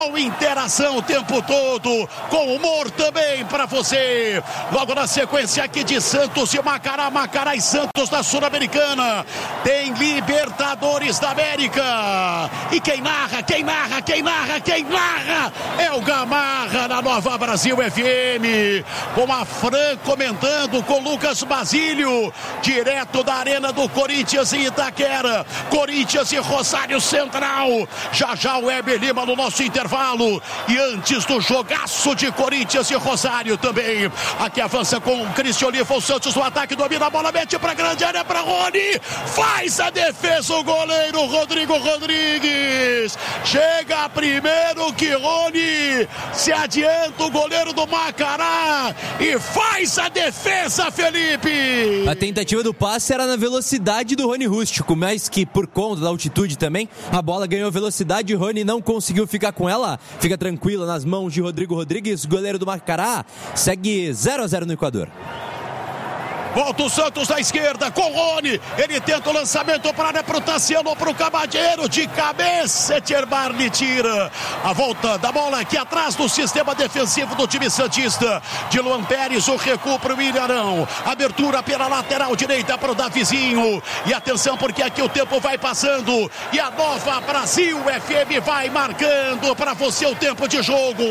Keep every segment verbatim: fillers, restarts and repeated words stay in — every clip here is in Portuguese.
Interação o tempo todo, com humor também para você. Logo na sequência aqui de Santos e Macará, Macará e Santos da Sul-Americana. Tem Libertadores da América. E quem narra, quem narra, quem narra, quem narra é o Gamarra na Nova Brasil F M. Com a Fran comentando com Lucas Basílio, direto da Arena do Corinthians em Itaquera. Corinthians e Rosário Central. Já já o Weber Lima no nosso intervalo. E antes do jogaço de Corinthians e Rosário também. Aqui avança com o Cristian Oliva, o Santos no ataque, domina a bola, mete pra grande área pra Rony. Faz a defesa o goleiro Rodrigo Rodrigues. Chega primeiro que Rony. Se adianta o goleiro do Macará e faz a defesa, Felipe. A tentativa do passe era na velocidade do Rony Rústico, mas que por conta da altitude também, a bola ganhou velocidade e Rony não conseguiu ficar com ela. Fica tranquila nas mãos de Rodrigo Rodrigues, goleiro do Macará. Segue zero a zero no Equador. Volta o Santos da esquerda com o Rony. Ele tenta o lançamento para área, pro Tassiano, pro Cabadeiro. De cabeça, Etier Barney tira. A volta da bola aqui atrás do sistema defensivo do time santista. De Luan Pérez, o recuo pro Ilharão. Abertura pela lateral direita pro Davizinho. E atenção porque aqui o tempo vai passando. E a Nova Brasil F M vai marcando para você o tempo de jogo.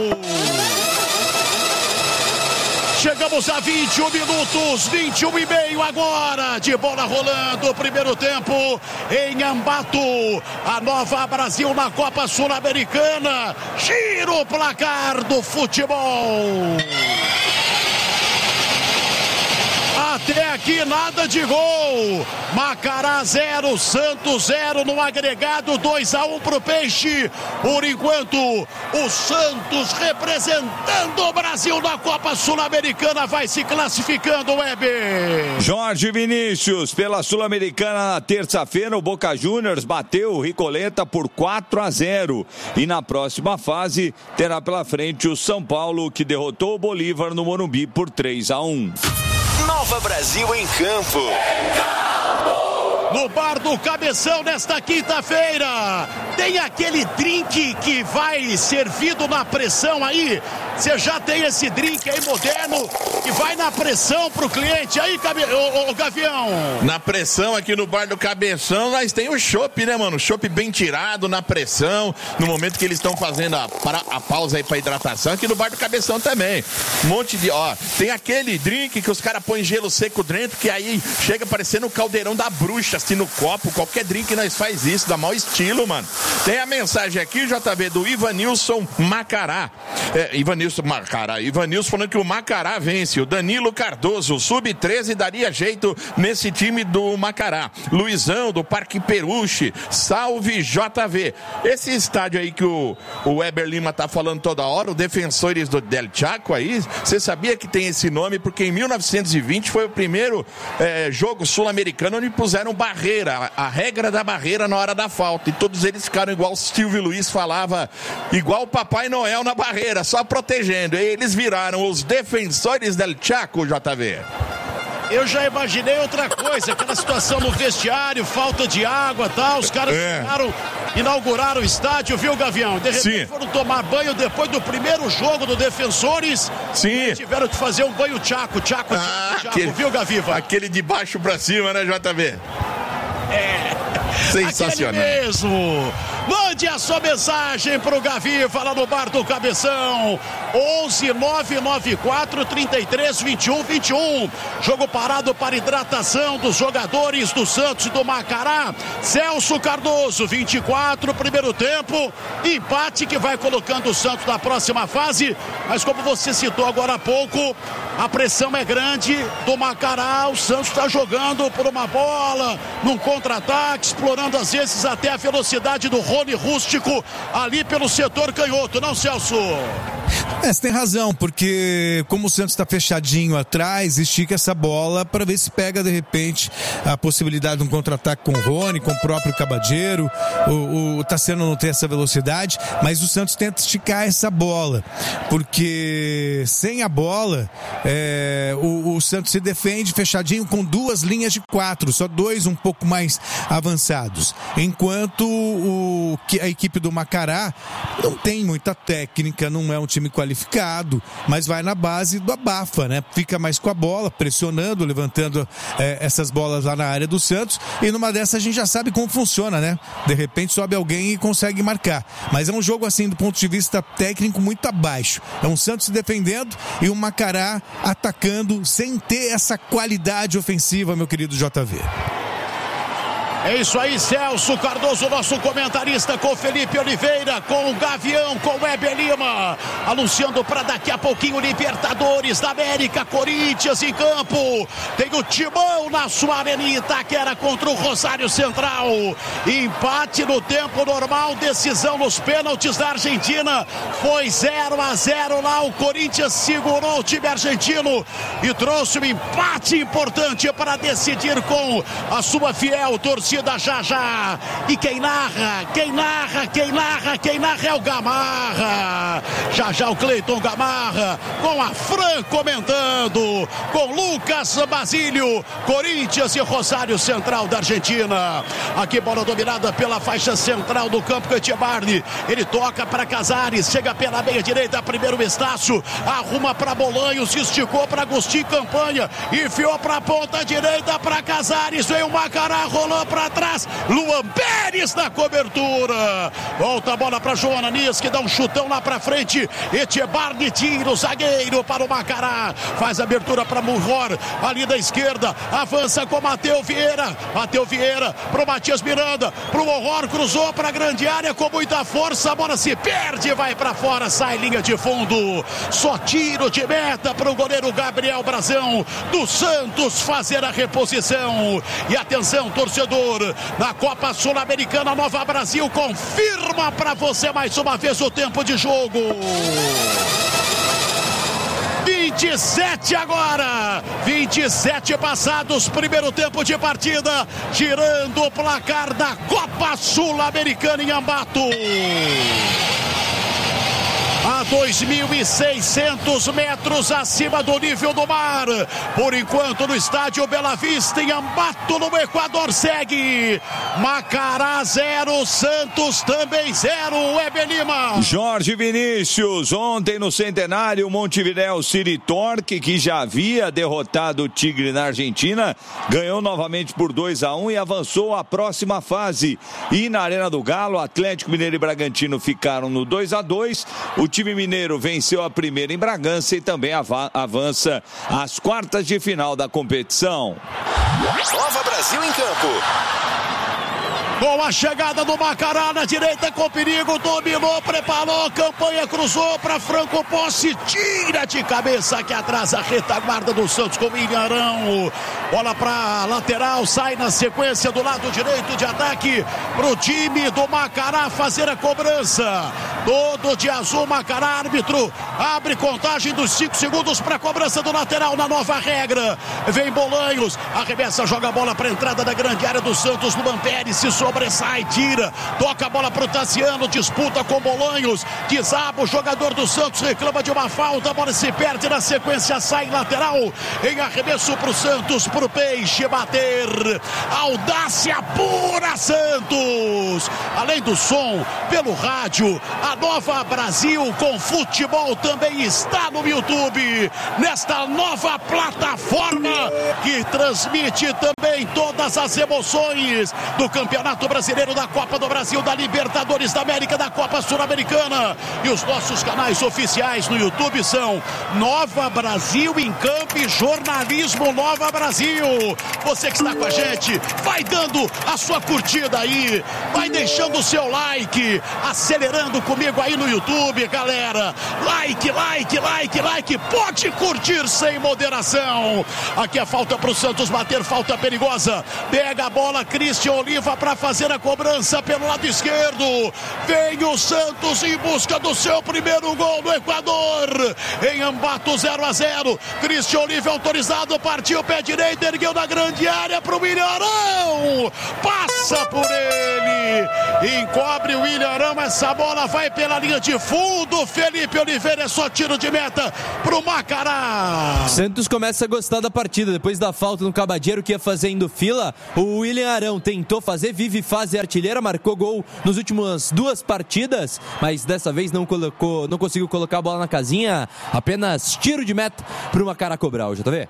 Chegamos a vinte e um minutos, vinte e um e meio agora, de bola rolando, primeiro tempo em Ambato, a Nova Brasil na Copa Sul-Americana, gira o placar do futebol. Até aqui nada de gol. Macará zero, Santos zero no agregado, dois a um pro Peixe. Por enquanto, o Santos representando o Brasil na Copa Sul-Americana vai se classificando, Weber. Jorge Vinícius, pela Sul-Americana na terça-feira, o Boca Juniors bateu o Ricoleta por quatro a zero. E na próxima fase terá pela frente o São Paulo, que derrotou o Bolívar no Morumbi por três a um. Nova Brasil em campo. No Bar do Cabeção nesta quinta-feira tem aquele drink que vai servido na pressão aí. Você já tem esse drink aí moderno que vai na pressão pro cliente aí, Cabe... ô, ô, Gavião. Na pressão aqui no Bar do Cabeção nós tem o chopp, né, mano? Chopp bem tirado na pressão, no momento que eles estão fazendo a, para, a pausa aí pra hidratação. Aqui no Bar do Cabeção também. Um monte de, ó, tem aquele drink que os caras põem gelo seco dentro, que aí chega parecendo o caldeirão da bruxa, assim, no copo. Qualquer drink nós faz isso, dá mau estilo, mano. Tem a mensagem aqui, J V, do Ivanilson Macará. É, Ivanilson Macará. Ivanilson falando que o Macará vence. O Danilo Cardoso, sub treze, daria jeito nesse time do Macará. Luizão, do Parque Peruche. Salve, J V. Esse estádio aí que o, o Weber Lima tá falando toda hora, o Defensores do Del Chaco aí, você sabia que tem esse nome? Porque em mil novecentos e vinte foi o primeiro é, jogo sul-americano onde puseram barreira, a, a regra da barreira na hora da falta. E todos eles ficaram igual o Silvio Luiz falava, igual o Papai Noel na barreira, só protegendo. E eles viraram os Defensores del Chaco, J V. Eu já imaginei outra coisa, aquela situação no vestiário, falta de água e tal, os caras é. ficaram, inauguraram o estádio, viu, Gavião? De repente Sim. foram tomar banho depois do primeiro jogo do Defensores. Sim. Tiveram que fazer um banho tchaco, tchaco, tchaco, ah, tchaco, aquele, viu, Gaviva? Aquele de baixo pra cima, né, J V? É. Sensacional. Aquele mesmo. Mande a sua mensagem pro Gavi, fala no Bar do Cabeção. onze nove nove quatro, trinta e três, vinte e um, vinte e um. Jogo parado para hidratação dos jogadores do Santos e do Macará. Celso Cardoso, vinte e quatro, primeiro tempo. Empate que vai colocando o Santos na próxima fase. Mas como você citou agora há pouco, a pressão é grande do Macará. O Santos está jogando por uma bola, num contra-ataque, explorando às vezes até a velocidade do Rony Rústico ali pelo setor canhoto, não, Celso? É, você tem razão, porque como o Santos está fechadinho atrás, estica essa bola para ver se pega de repente a possibilidade de um contra-ataque com o Rony, com o próprio Cabadeiro. O, o Tassiano não tem essa velocidade, mas o Santos tenta esticar essa bola, porque sem a bola é, o, o Santos se defende fechadinho com duas linhas de quatro, só dois um pouco mais avançados, enquanto o o, que a equipe do Macará não tem muita técnica, não é um time qualificado, mas vai na base do abafa, né? Fica mais com a bola, pressionando, levantando é, essas bolas lá na área do Santos, e numa dessas a gente já sabe como funciona, né? De repente sobe alguém e consegue marcar. Mas é um jogo, assim, do ponto de vista técnico, muito abaixo. É um Santos se defendendo e um Macará atacando sem ter essa qualidade ofensiva, meu querido J V. É isso aí, Celso Cardoso, nosso comentarista, com Felipe Oliveira, com o Gavião, com o Weber Lima, anunciando para daqui a pouquinho Libertadores da América, Corinthians em campo. Tem o Timão na sua Arena Itaquera contra o Rosário Central. Empate no tempo normal, decisão nos pênaltis da Argentina. Foi zero a zero lá, o Corinthians segurou o time argentino e trouxe um empate importante para decidir com a sua fiel torcida. Já já, e quem narra, quem narra, quem narra, quem narra é o Gamarra. Já já o Cleiton Gamarra, com a Fran comentando, com Lucas Basílio, Corinthians e Rosário Central da Argentina. Aqui bola dominada pela faixa central do campo, Catibarne. Ele toca para Casares, chega pela meia direita, primeiro Estácio, arruma para Bolanhos, esticou para Agostinho Campanha, enfiou para a ponta direita para Casares, veio o Macará, rolou para atrás, Luan Pérez na cobertura, volta a bola para João Ananias, que dá um chutão lá para frente, Etchebarne tira o zagueiro para o Macará, faz abertura para Murror, ali da esquerda, avança com Matheus Vieira, Matheus Vieira pro Matias Miranda, pro Horror, cruzou para a grande área com muita força, a bola se perde, vai para fora, sai linha de fundo, só tiro de meta para o goleiro Gabriel Brazão do Santos fazer a reposição. E atenção, torcedor, na Copa Sul-Americana, Nova Brasil confirma para você mais uma vez o tempo de jogo. vinte e sete agora, vinte e sete passados, primeiro tempo de partida, girando o placar da Copa Sul-Americana em Ambato. A dois mil e seiscentos metros acima do nível do mar. Por enquanto, no estádio Bela Vista, em Ambato, no Equador, segue Macará zero, Santos também zero. Weber Lima. Jorge Vinícius, ontem no Centenário, Montevidéu City Torque, que já havia derrotado o Tigre na Argentina, ganhou novamente por dois a um e avançou à próxima fase. E na Arena do Galo, Atlético Mineiro e Bragantino ficaram no dois a dois. O time mineiro venceu a primeira em Bragança e também avança às quartas de final da competição. Nova Brasil em campo. Com a chegada do Macará na direita, com perigo, dominou, preparou, Campanha cruzou para Franco Posse, tira de cabeça aqui atrás a retaguarda do Santos com o Ilharão. Bola para lateral, sai na sequência do lado direito de ataque para o time do Macará fazer a cobrança. Todo de azul, Macará, árbitro, abre contagem dos cinco segundos para a cobrança do lateral na nova regra. Vem Bolanhos, arremessa, joga a bola para a entrada da grande área do Santos, Luan Pérez se sobressai, tira, toca a bola para o Tassiano, disputa com Bolanhos, desaba o jogador do Santos, reclama de uma falta, a bola se perde na sequência, sai lateral, em arremesso para o Santos, para o Peixe bater, audácia pura Santos, além do som, pelo rádio, a Nova Brasil com futebol também está no YouTube, nesta nova plataforma que transmite também todas as emoções do Campeonato Brasileiro, da Copa do Brasil, da Libertadores da América, da Copa Sul-Americana. E os nossos canais oficiais no YouTube são Nova Brasil em Campo e Jornalismo Nova Brasil. Você que está com a gente, vai dando a sua curtida aí, vai deixando o seu like, acelerando comigo aí no YouTube, galera. Like, like, like, like, pode curtir sem moderação. Aqui a falta para o Santos bater, falta perigosa. Pega a bola, Christian Oliva para fazer a cobrança pelo lado esquerdo. Vem o Santos em busca do seu primeiro gol no Equador. Em Ambato, zero a zero. Christian Oliva autorizado, partiu pé direito, ergueu na grande área para o Ilharão. Passa por ele, encobre o Ilharão, essa bola vai vai pela linha de fundo, Felipe Oliveira, é só tiro de meta pro Macará. Santos começa a gostar da partida, depois da falta no Cabadeiro que ia fazendo fila, o William Arão tentou fazer, vive fase artilheira, marcou gol nas últimas duas partidas, mas dessa vez não colocou, não conseguiu colocar a bola na casinha, apenas tiro de meta pro Macará cobrar, J T V.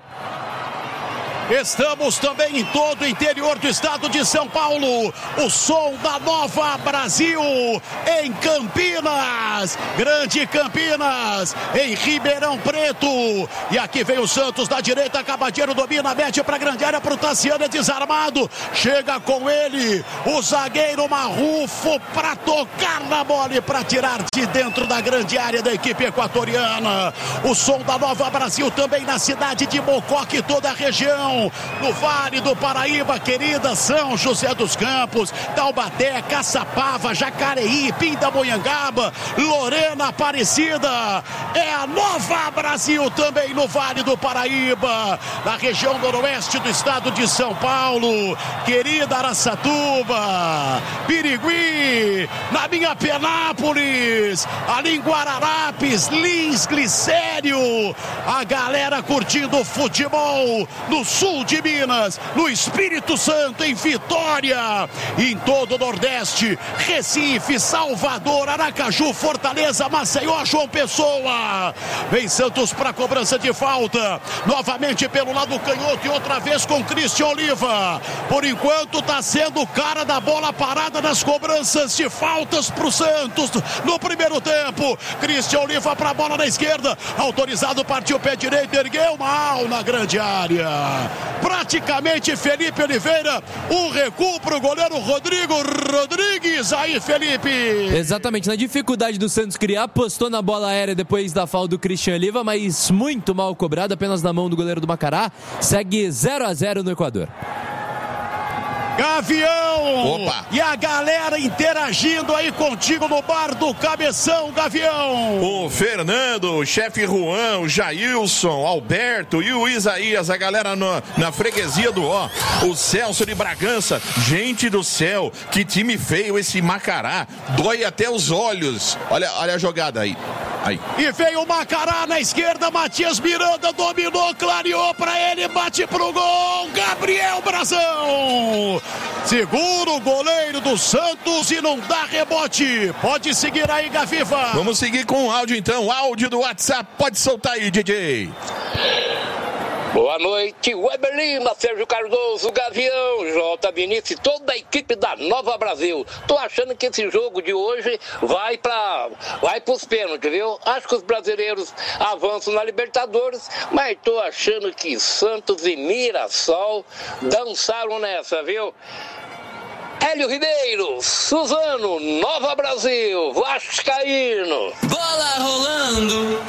Estamos também em todo o interior do estado de São Paulo. O som da Nova Brasil em Campinas. Grande Campinas, em Ribeirão Preto. E aqui vem o Santos da direita. Cabadeiro domina, mete para a grande área para o Tassiano, é desarmado. Chega com ele o zagueiro Marrufo para tocar na bola e para tirar de dentro da grande área da equipe equatoriana. O som da Nova Brasil também na cidade de Mococa e toda a região. No Vale do Paraíba, querida São José dos Campos, Taubaté, Caçapava, Jacareí, Pindamonhangaba, Lorena Aparecida. É a Nova Brasil também no Vale do Paraíba, na região noroeste do estado de São Paulo. Querida Araçatuba, Birigui, na minha Penápolis, ali em Guararapes, Lins, Glicério. A galera curtindo futebol no sul de Minas, no Espírito Santo, em Vitória, em todo o Nordeste, Recife, Salvador, Aracaju, Fortaleza, Maceió, João Pessoa. Vem Santos para cobrança de falta, novamente pelo lado canhoto e outra vez com Cristian Oliva. Por enquanto está sendo o cara da bola parada nas cobranças de faltas para o Santos no primeiro tempo. Cristian Oliva para a bola na esquerda, autorizado, partiu o pé direito, ergueu mal na grande área. Praticamente Felipe Oliveira, um recuo para o goleiro Rodrigo Rodrigues. Aí, Felipe. Exatamente, na dificuldade do Santos criar, apostou na bola aérea depois da falta do Cristian Oliva, mas muito mal cobrado, apenas na mão do goleiro do Macará. Segue zero a zero no Equador. Gavião! Opa! E a galera interagindo aí contigo no bar do Cabeção, Gavião! O Fernando, o chefe Juan, o Jailson, Alberto e o Isaías, a galera no, na freguesia do Ó. O Celso de Bragança, gente do céu, que time feio esse Macará, dói até os olhos. Olha, olha a jogada aí. Aí. E veio o Macará na esquerda, Matias Miranda dominou, clareou pra ele, bate pro gol, Gabriel Brazão! Segura o goleiro do Santos e não dá rebote. Pode seguir aí, Gaviva. Vamos seguir com o áudio então, áudio do WhatsApp, pode soltar aí, D J. Boa noite, Weber Lima, Sérgio Cardoso, Gavião, J. Vinícius, toda a equipe da Nova Brasil. Tô achando que esse jogo de hoje vai para vai pros pênaltis, viu? Acho que os brasileiros avançam na Libertadores, mas tô achando que Santos e Mirassol dançaram nessa, viu? Hélio Ribeiro, Suzano, Nova Brasil, Vascaíno. Bola rolando.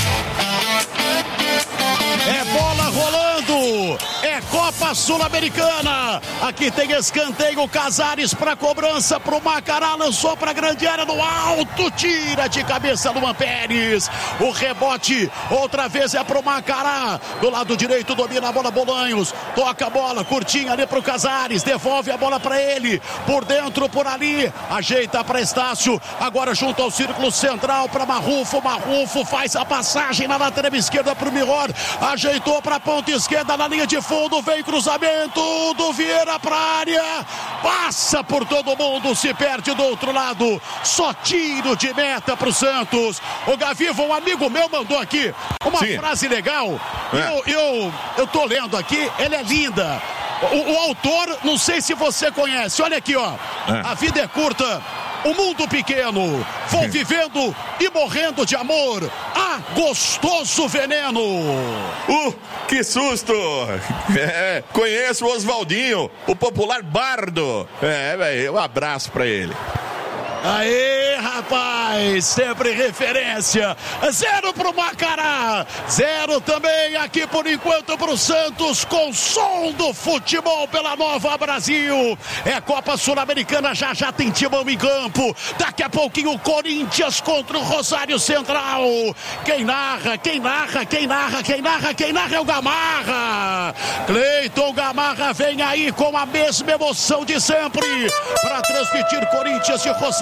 É bola rolando, é Copa Sul-Americana. Aqui tem escanteio, Casares para cobrança pro Macará, lançou para grande área no alto, tira de cabeça Luan Pérez. O rebote outra vez é pro Macará, do lado direito domina a bola Bolanhos, toca a bola curtinha ali pro Casares, devolve a bola para ele, por dentro, por ali, ajeita para Estácio, agora junto ao círculo central para Marrufo, Marrufo faz a passagem na lateral esquerda pro Miror, ajeitou para a ponta esquerda na linha de fundo, vem cruzamento do Vieira para a área, passa por todo mundo, se perde do outro lado, só tiro de meta para o Santos. O Gaviva, um amigo meu mandou aqui uma Sim. frase legal, é. eu, eu, eu tô lendo aqui, ela é linda. O, o autor, não sei se você conhece, olha aqui, ó, é. A vida é curta, o mundo pequeno, vou vivendo e morrendo de amor. Ah, gostoso veneno. Uh, que susto. É, conheço o Oswaldinho, o popular bardo. É, velho, um abraço pra ele. Aê, rapaz, sempre referência. Zero pro Macará, zero também aqui por enquanto pro Santos, com som do futebol pela Nova Brasil. É Copa Sul-Americana, já já tem timão em campo. Daqui a pouquinho o Corinthians contra o Rosário Central. Quem narra, quem narra, quem narra, quem narra, quem narra é o Gamarra. Cleiton Gamarra vem aí com a mesma emoção de sempre para transmitir Corinthians e Rosário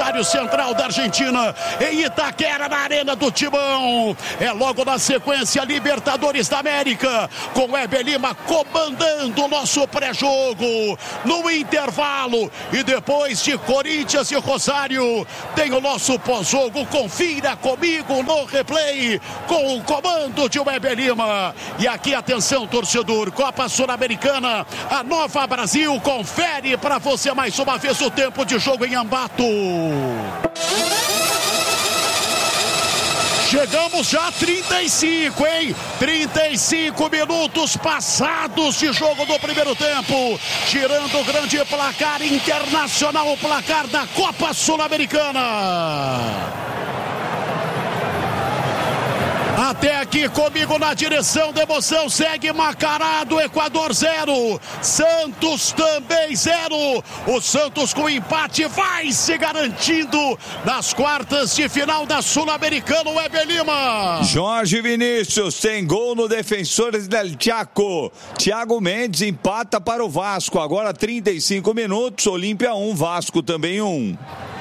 Rosário Central da Argentina, em Itaquera, na Arena do Timão. É logo na sequência Libertadores da América, com Weber Lima comandando o nosso pré-jogo. No intervalo e depois de Corinthians e Rosário, tem o nosso pós-jogo. Confira comigo no replay, com o comando de Weber Lima. E aqui, atenção, torcedor, Copa Sul-Americana, a Nova Brasil confere para você mais uma vez o tempo de jogo em Ambato. Chegamos já a trinta e cinco, hein? trinta e cinco minutos passados de jogo do primeiro tempo. Tirando o grande placar internacional, o placar da Copa Sul-Americana. Até aqui comigo na direção da emoção, segue Macará do Equador zero, Santos também zero. O Santos com empate vai se garantindo nas quartas de final da Sul-Americana. Weber Lima. Jorge Vinícius tem gol no Defensores del Chaco. Thiago Mendes empata para o Vasco. Agora trinta e cinco minutos, Olímpia um, Vasco também um.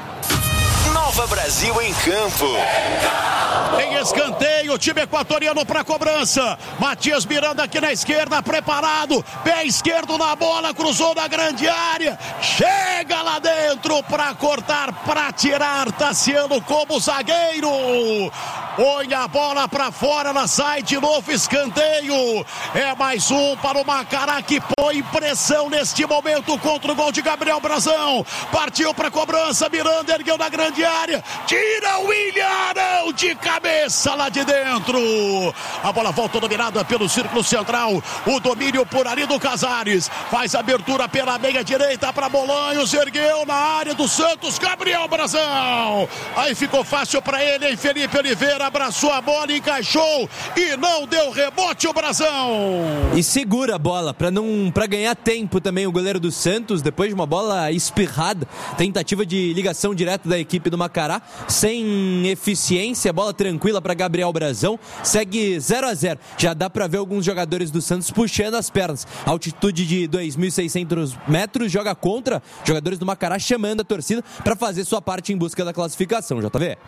Nova Brasil em campo. Tem escanteio, o time equatoriano para cobrança. Matias Miranda aqui na esquerda, preparado. Pé esquerdo na bola, cruzou na grande área. Chega lá dentro para cortar, para tirar. Tassiano como zagueiro. Põe a bola para fora, ela sai de novo, escanteio. É mais um para o Macará, que põe pressão neste momento contra o gol de Gabriel Brazão. Partiu para cobrança, Miranda ergueu na grande área. Tira o William Arão de cabeça lá de dentro. A bola volta dominada pelo círculo central. O domínio por ali do Casares. Faz abertura pela meia direita para Bolanhos. Ergueu na área do Santos, Gabriel Brazão. Aí ficou fácil para ele, hein? Felipe Oliveira abraçou a bola, encaixou e não deu rebote o Brazão. E segura a bola para não para ganhar tempo também o goleiro do Santos, depois de uma bola espirrada. Tentativa de ligação direta da equipe do Macará, sem eficiência. Bola tranquila para Gabriel Brazão. Segue zero a zero. Já dá para ver alguns jogadores do Santos puxando as pernas. Altitude de dois mil e seiscentos metros, joga contra. Jogadores do Macará chamando a torcida para fazer sua parte em busca da classificação. J V.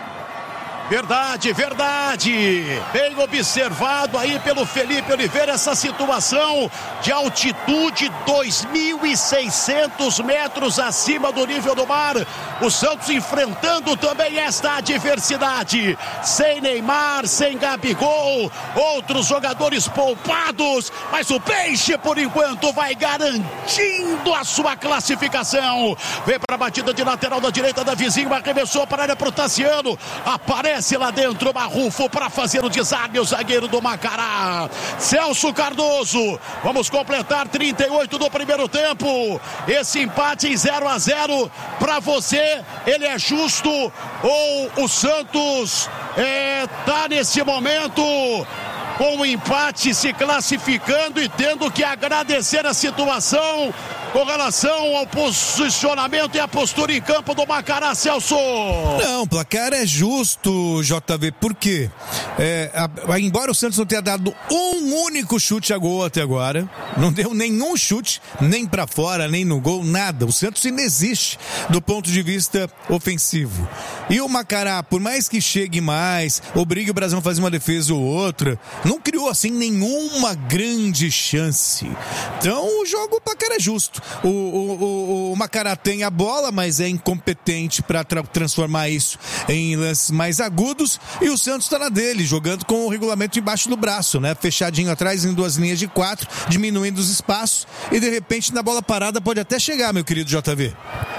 Verdade, verdade. Bem observado aí pelo Felipe Oliveira essa situação de altitude dois mil e seiscentos metros acima do nível do mar. O Santos enfrentando também esta adversidade. Sem Neymar, sem Gabigol, outros jogadores poupados, mas o Peixe por enquanto vai garantindo a sua classificação. Vem para a batida de lateral da direita da vizinha, arremessou para a área para o Tassiano. Aparece Aparece lá dentro o Marrufo para fazer o desarme, o zagueiro do Macará. Celso Cardoso. Vamos completar trinta e oito do primeiro tempo. Esse empate em zero a zero para você, ele é justo ou o Santos é, tá nesse momento com o empate se classificando e tendo que agradecer a situação com relação ao posicionamento e a postura em campo do Macará, Celso? Não, o placar é justo, J V, por quê? É, a, embora o Santos não tenha dado um único chute a gol até agora, não deu nenhum chute, nem pra fora, nem no gol, nada. O Santos inexiste do ponto de vista ofensivo. E o Macará, por mais que chegue mais, obrigue o Brasil a fazer uma defesa ou outra, não criou assim nenhuma grande chance. Então o jogo, o placar é justo. O, o, o, o Macará tem a bola, mas é incompetente para tra- transformar isso em lances mais agudos, e o Santos está na dele, jogando com o regulamento embaixo do braço, né? Fechadinho atrás em duas linhas de quatro, diminuindo os espaços, e de repente na bola parada pode até chegar, meu querido J V.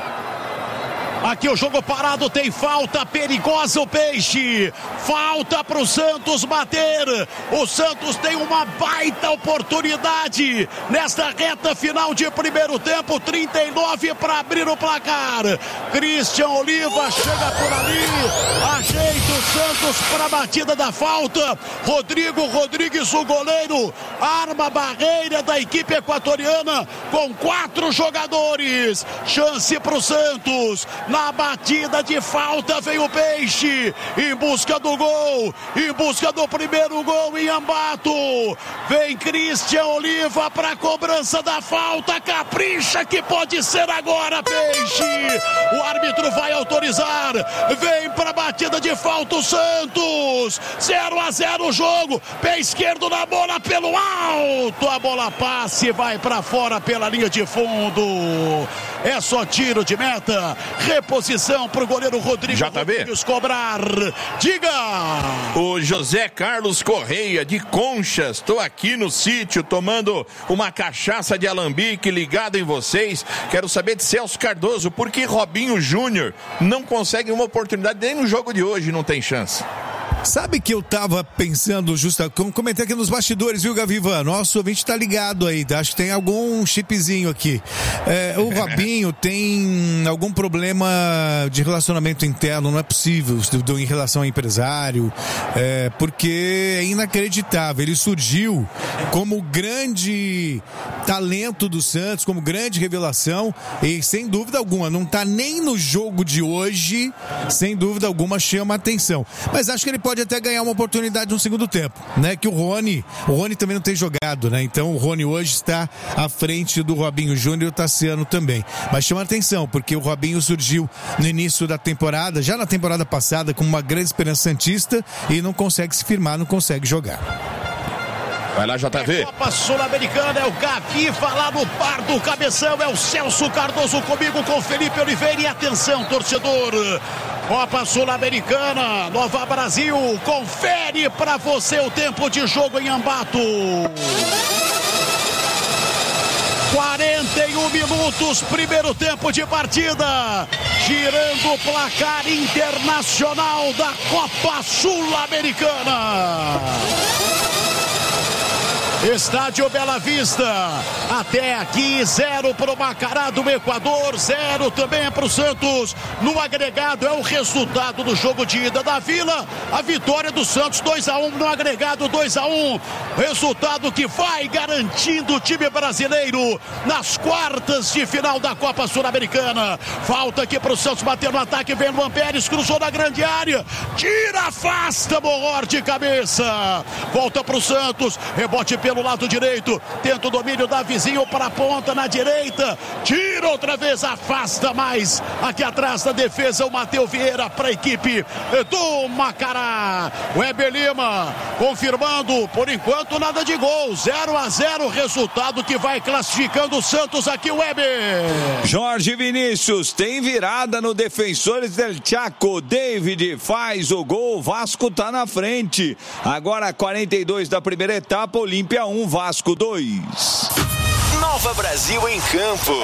Aqui o jogo parado, tem falta perigosa o Peixe. Falta para o Santos bater. O Santos tem uma baita oportunidade nesta reta final de primeiro tempo. trinta e nove para abrir o placar. Christian Oliva chega por ali. Ajeita o Santos. minutos para a batida da falta. Rodrigo Rodrigues, o goleiro, arma a barreira da equipe equatoriana com quatro jogadores. Chance para o Santos. Na batida de falta vem o Peixe em busca do gol, em busca do primeiro gol em Ambato. Vem Christian Oliva para a cobrança da falta. Capricha que pode ser agora, Peixe. O árbitro vai autorizar. Vem para a batida de falta o Santos. zero a zero o jogo. Pé esquerdo na bola pelo alto. A bola passe e vai para fora pela linha de fundo. É só tiro de meta. Reposição para o goleiro Rodrigo J B. Rodrigues cobrar. Diga! O José Carlos Correia de Conchas. Estou aqui no sítio tomando uma cachaça de alambique ligado em vocês. Quero saber de Celso Cardoso, por que Robinho Júnior não consegue uma oportunidade nem no jogo de hoje, não tem chance? Sabe que eu tava pensando, justa, comentei aqui nos bastidores, viu, Gaviva? Nosso ouvinte tá ligado aí, acho que tem algum chipzinho aqui. É, o Robinho tem algum problema de relacionamento interno, não é possível, em relação ao empresário, é, porque é inacreditável. Ele surgiu como grande talento do Santos, como grande revelação, e sem dúvida alguma, não tá nem no jogo de hoje, sem dúvida alguma chama a atenção. Mas acho que ele pode até ganhar uma oportunidade no segundo tempo, né? Que o Rony, o Rony também não tem jogado, né? Então o Rony hoje está à frente do Robinho Júnior e o Tassiano também. Mas chama atenção, porque o Robinho surgiu no início da temporada, já na temporada passada, com uma grande esperança santista e não consegue se firmar, não consegue jogar. Vai lá, J V. É Copa Sul-Americana, é o Gaviva lá no par do cabeção, é o Celso Cardoso comigo, com Felipe Oliveira. E atenção, torcedor, Copa Sul-Americana, Nova Brasil, confere pra você o tempo de jogo em Ambato. quarenta e um minutos, primeiro tempo de partida, girando o placar internacional da Copa Sul-Americana. Estádio Bela Vista, até aqui zero para o Macará do Equador, zero também para o Santos. No agregado é o resultado do jogo de ida da Vila, a vitória do Santos dois a um, no agregado dois a um, resultado que vai garantindo o time brasileiro nas quartas de final da Copa Sul-Americana. Falta aqui para o Santos bater no ataque, vem Luan Pérez, cruzou na grande área, tira, afasta, Morror de cabeça, volta para o Santos, rebote pelo pelo lado direito, tenta o domínio da vizinho para a ponta na direita, tira outra vez, afasta mais aqui atrás da defesa o Matheus Vieira para a equipe do Macará. Weber Lima confirmando, por enquanto nada de gol, zero a zero, resultado que vai classificando o Santos aqui, Weber. Jorge Vinícius tem virada no Defensores del Chaco, David faz o gol, Vasco tá na frente, agora quarenta e dois da primeira etapa, Olímpia um, Vasco dois. Nova Brasil em campo.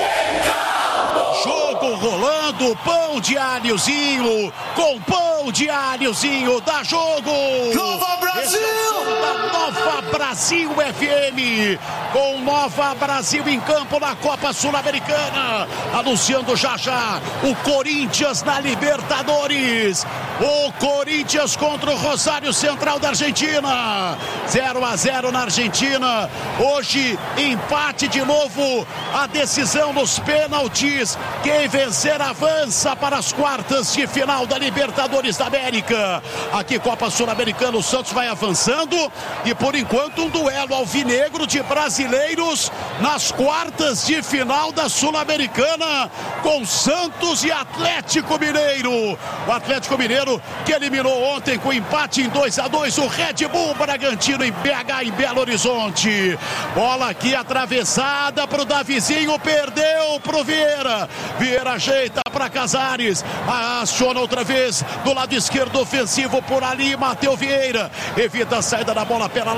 Jogo rolando, pão de alhozinho, com pão de alhozinho, dá jogo. Nova Brasil! Da Nova Brasil F M, com Nova Brasil em campo na Copa Sul-Americana, anunciando já já o Corinthians na Libertadores. O Corinthians contra o Rosário Central da Argentina, zero a zero na Argentina. Hoje empate de novo, a decisão nos pênaltis. Quem vencer avança para as quartas de final da Libertadores da América. Aqui Copa Sul-Americana, o Santos vai avançando e por enquanto um duelo alvinegro de brasileiros nas quartas de final da Sul-Americana, com Santos e Atlético Mineiro. O Atlético Mineiro que eliminou ontem com empate em dois a dois o Red Bull Bragantino em B H, em Belo Horizonte. Bola aqui atravessada para o Davizinho, perdeu para o Vieira. Vieira ajeita para Casares, aciona outra vez do lado esquerdo ofensivo por ali, Matheus Vieira evita a saída da bola pela lateral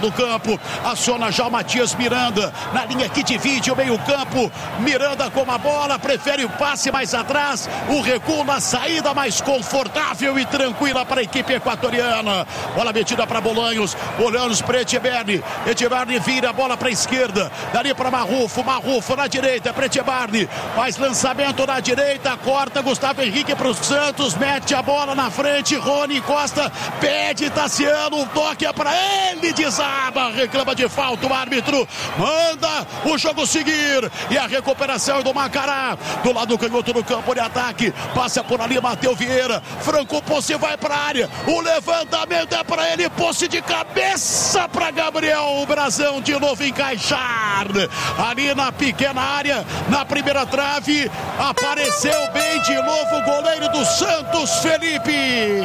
do campo. Aciona já o Matias Miranda na linha que divide o meio campo. Miranda com a bola, prefere o passe mais atrás, o recuo na saída mais confortável e tranquila para a equipe equatoriana. Bola metida para Bolanhos, Bolanhos para Etchebarne, Etchebarne vira a bola para a esquerda, dali para Marrufo, Marrufo na direita para Etchebarne, faz lançamento na direita, corta Gustavo Henrique para o Santos, mete a bola na frente, Rony Costa pede Tassiano, um toque é para ele, desaba, reclama de falta o árbitro, manda o jogo seguir e a recuperação é do Macará, do lado canhoto do campo de ataque, passa por ali Matheus Vieira, Franco Posse vai para a área, o levantamento é para ele, Posse de cabeça para Gabriel Brazão de novo encaixar ali na pequena área, na primeira trave, apareceu bem de novo o goleiro do Santos, Felipe.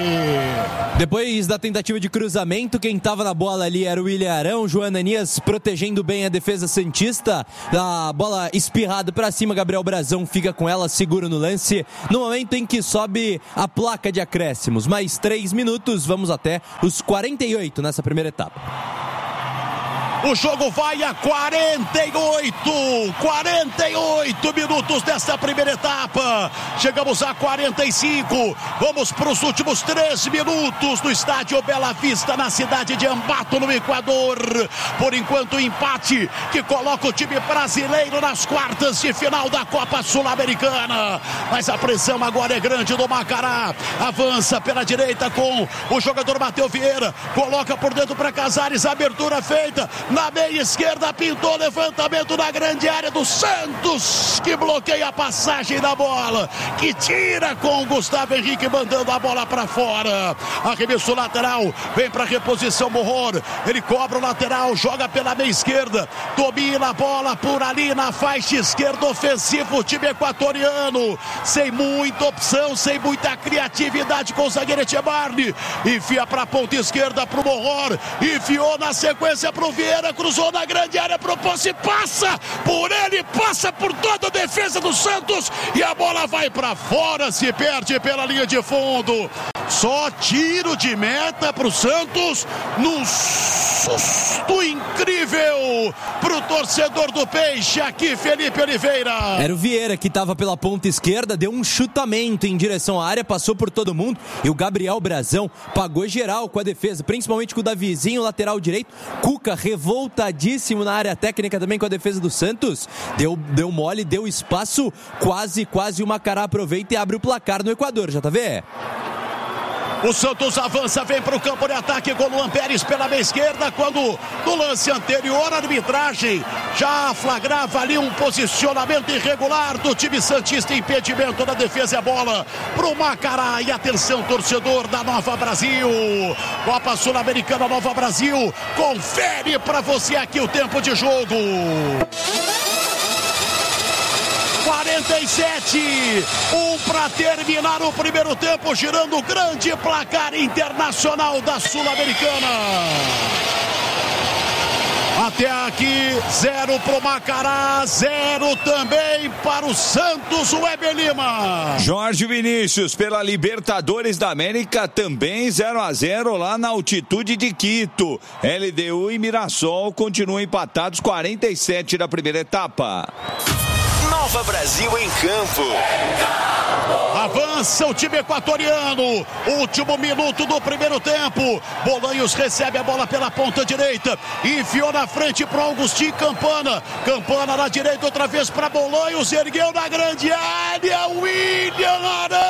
Depois da tentativa de cruzamento, quem estava na bola ali era o William Arão, João Ananias protegendo bem a defesa santista, a bola espirrada para cima, Gabriel Brazão fica com ela, seguro no lance, no momento em que sobe a placa de acréscimos, mais três minutos, vamos até os quarenta e oito nessa primeira etapa. O jogo vai a quarenta e oito, quarenta e oito minutos desta primeira etapa. Chegamos a quarenta e cinco. Vamos para os últimos três minutos no estádio Bela Vista, na cidade de Ambato, no Equador. Por enquanto, empate que coloca o time brasileiro nas quartas de final da Copa Sul-Americana. Mas a pressão agora é grande do Macará. Avança pela direita com o jogador Matheus Vieira. Coloca por dentro para Casares, abertura feita. Na meia esquerda, pintou levantamento na grande área do Santos, que bloqueia a passagem da bola, que tira com o Gustavo Henrique, mandando a bola para fora. Arremesso lateral, vem para reposição Morror, ele cobra o lateral, joga pela meia esquerda, domina a bola por ali na faixa esquerda, ofensivo o time equatoriano, sem muita opção, sem muita criatividade com o zagueiro Etchebarne, enfia para a ponta esquerda para o Morror, enfiou na sequência para o Vieira, cruzou na grande área, propôs e passa por ele, passa por toda a defesa do Santos e a bola vai para fora, se perde pela linha de fundo. Só tiro de meta para o Santos, num susto incrível para o torcedor do Peixe, aqui Felipe Oliveira. Era o Vieira que estava pela ponta esquerda, deu um chutamento em direção à área, passou por todo mundo e o Gabriel Brazão pagou geral com a defesa, principalmente com o Davizinho, lateral direito. Cuca revoltadíssimo na área técnica também com a defesa do Santos, deu, deu mole, deu espaço, quase, quase o Macará aproveita e abre o placar no Equador, já tá vendo? O Santos avança, vem para o campo de ataque com o Luan Pérez pela meia esquerda, quando no lance anterior a arbitragem já flagrava ali um posicionamento irregular do time santista, impedimento da defesa e a bola para o Macará. E atenção, torcedor da Nova Brasil, Copa Sul-Americana Nova Brasil, confere para você aqui o tempo de jogo. quarenta e sete, um para terminar o primeiro tempo, girando o grande placar internacional da Sul-Americana. Até aqui, zero para o Macará, zero também para o Santos, o Weber Lima. Jorge Vinícius, pela Libertadores da América, também zero a zero lá na altitude de Quito. L D U e Mirassol continuam empatados, quarenta e sete da primeira etapa. Nova Brasil em campo. Avança o time equatoriano. Último minuto do primeiro tempo. Bolanhos recebe a bola pela ponta direita. Enfiou na frente para Augustinho Campana. Campana na direita outra vez para Bolanhos. Ergueu na grande área. William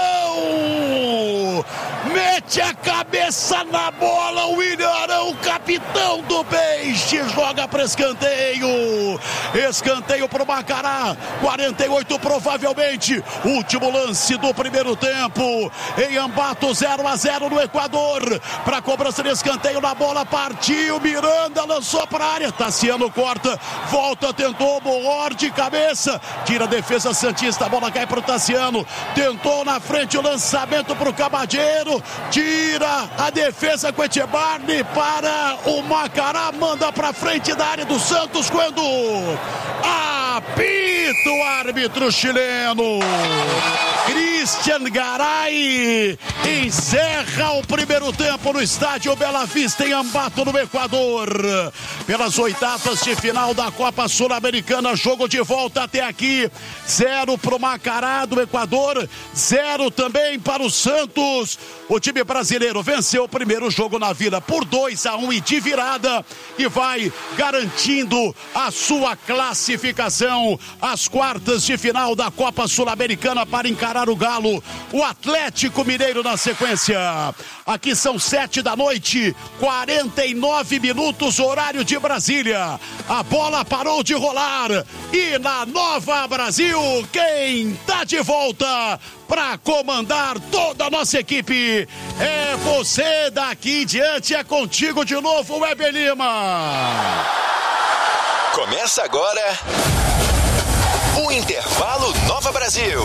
Arão. Mete a cabeça na bola. William Arão, capitão do Peixe. Joga para escanteio. Escanteio para o Macará. quarenta e oito provavelmente. Último lance do primeiro tempo. Em Ambato, zero a zero no Equador. Para cobrança de escanteio na bola. Partiu. Miranda lançou para a área. Tassiano corta. Volta, tentou. Morror de cabeça. Tira a defesa santista. A bola cai para o Tassiano. Tentou na frente o lançamento para o Cabadeiro. Tira a defesa com Etchebarne para o Macará. Manda para frente da área do Santos quando apita apita o árbitro chileno. Cristian Garay encerra o primeiro tempo no estádio Bela Vista em Ambato, no Equador. Pelas oitavas de final da Copa Sul-Americana, jogo de volta até aqui. Zero para o Macará do Equador, zero também para o Santos. O time brasileiro venceu o primeiro jogo na Vila por dois a um e de virada e vai garantindo a sua classificação às quartas de final da Copa Sul-Americana para encarar o Galo, o Atlético Mineiro na sequência. Aqui são sete da noite, quarenta e nove minutos, horário de Brasília. A bola parou de rolar e na Nova Brasil, quem tá de volta para comandar toda a nossa equipe é você. Daqui em diante é contigo de novo, Weber Lima. Começa agora o Intervalo Nova Brasil.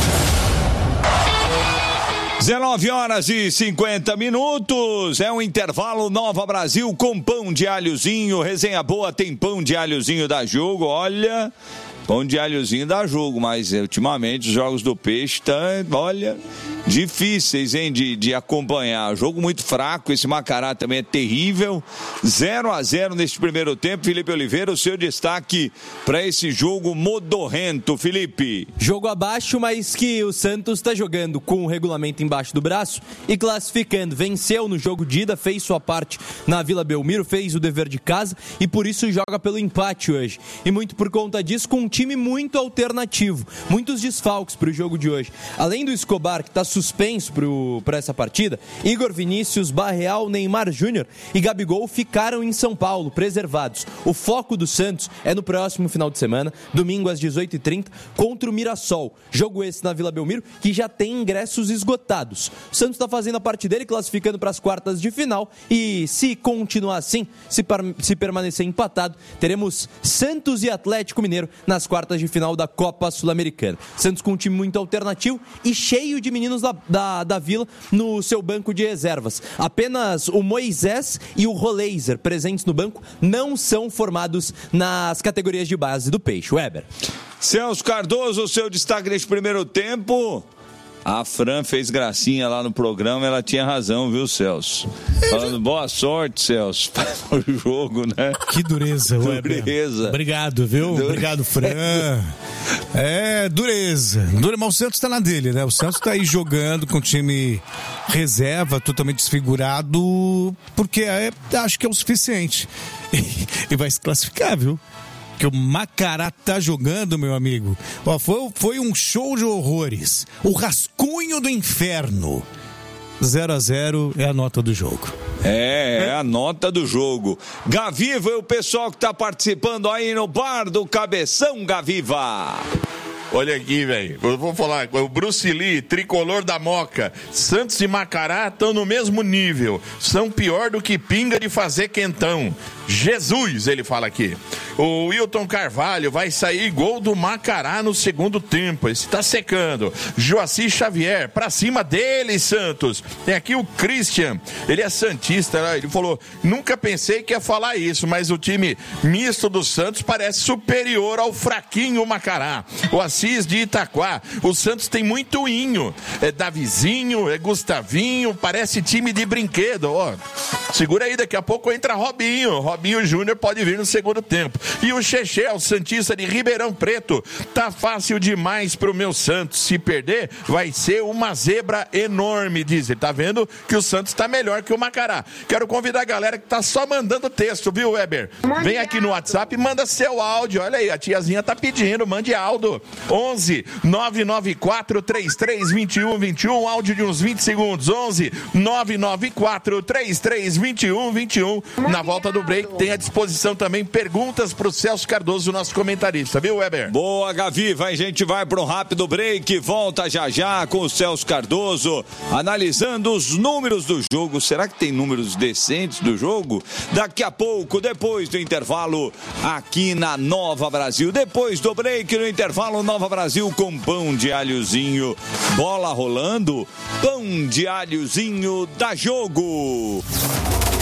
dezenove horas e cinquenta minutos, é um intervalo Nova Brasil com pão de alhozinho, resenha boa, tem pão de alhozinho da Jogo, olha, pão de alhozinho dá jogo, mas ultimamente os jogos do Peixe estão, olha, difíceis, hein, de, de acompanhar. Jogo muito fraco, esse Macará também é terrível. zero a zero neste primeiro tempo. Felipe Oliveira, o seu destaque para esse jogo modorrento, Felipe. Jogo abaixo, mas que o Santos está jogando com o regulamento embaixo do braço e classificando. Venceu no jogo de ida, fez sua parte na Vila Belmiro, fez o dever de casa e por isso joga pelo empate hoje. E muito por conta disso, com um time muito alternativo. Muitos desfalques para o jogo de hoje. Além do Escobar, que está suspenso para essa partida, Igor Vinícius, Barreal, Neymar Júnior e Gabigol ficaram em São Paulo, preservados. O foco do Santos é no próximo final de semana, domingo às dezoito e trinta, contra o Mirassol. Jogo esse na Vila Belmiro, que já tem ingressos esgotados. O Santos está fazendo a parte dele, classificando para as quartas de final e se continuar assim, se, par- se permanecer empatado, teremos Santos e Atlético Mineiro nas quartas de final da Copa Sul-Americana. Santos com um time muito alternativo e cheio de meninos Da, da, da Vila no seu banco de reservas. Apenas o Moisés e o Roleiser, presentes no banco, não são formados nas categorias de base do Peixe. Weber. Celso Cardoso, o seu destaque neste primeiro tempo. A Fran fez gracinha lá no programa, ela tinha razão, viu, Celso? Falando boa sorte, Celso, para o jogo, né? Que dureza, Weber. Dureza. Obrigado, viu? Dureza. Obrigado, Fran. É, dureza. Dureza. Mas o Santos tá na dele, né? O Santos tá aí jogando com o time reserva, totalmente desfigurado, porque é, acho que é o suficiente. E, e vai se classificar, viu? Que o Macará tá jogando, meu amigo. Ó, foi, foi um show de horrores. O rascunho do inferno. zero a zero é a nota do jogo. É, é a nota do jogo. Gaviva é o pessoal que tá participando aí no bar do Cabeção, Gaviva. Olha aqui, velho. Eu vou falar. O Bruce Lee, tricolor da Moca. Santos e Macará estão no mesmo nível. São pior do que pinga de fazer quentão. Jesus, ele fala aqui. O Wilton Carvalho vai sair gol do Macará no segundo tempo. Esse tá secando. Joaci Xavier, pra cima dele, Santos. Tem aqui o Christian. Ele é santista, né? Ele falou, nunca pensei que ia falar isso, mas o time misto do Santos parece superior ao fraquinho Macará. O Assis de Itaquá. O Santos tem muito inho. É Davizinho, é Gustavinho, parece time de brinquedo. Ó, segura aí, daqui a pouco entra Robinho. Robinho Júnior pode vir no segundo tempo. E o Chechel, o santista de Ribeirão Preto, tá fácil demais pro meu Santos. Se perder, vai ser uma zebra enorme, diz ele. Tá vendo que o Santos tá melhor que o Macará. Quero convidar a galera que tá só mandando texto, viu, Weber? Vem aqui no WhatsApp e manda seu áudio. Olha aí, a tiazinha tá pedindo, mande áudio. onze nove nove quatro três três dois um dois um, áudio de uns vinte segundos. onze nove nove quatro três três dois um dois um. Na volta do break tem à disposição também perguntas pro Celso Cardoso, nosso comentarista, viu, Weber? Boa, Gaviva, a gente vai pro rápido break, volta já já com o Celso Cardoso, analisando os números do jogo. Será que tem números decentes do jogo? Daqui a pouco, depois do intervalo, aqui na Nova Brasil. Depois do break, no intervalo, Nova Brasil com pão de alhozinho. Bola rolando, pão de alhozinho da Jogo.